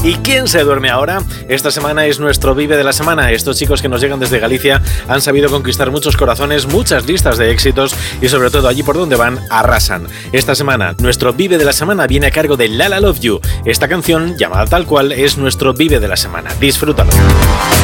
¿Y quién se duerme ahora? Esta semana es nuestro Vive de la Semana. Estos chicos que nos llegan desde Galicia han sabido conquistar muchos corazones, muchas listas de éxitos y sobre todo allí por donde van, arrasan. Esta semana, nuestro Vive de la Semana viene a cargo de Lala Love You. Esta canción, llamada tal cual, es nuestro Vive de la Semana. Disfrútalo.